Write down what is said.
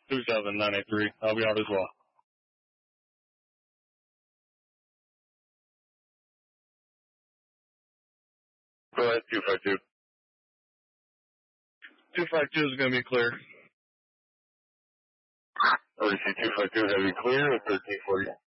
27983. I'll be out as well. Go ahead, 252. 252 is going to be clear. RC 252 heavy clear at 1340.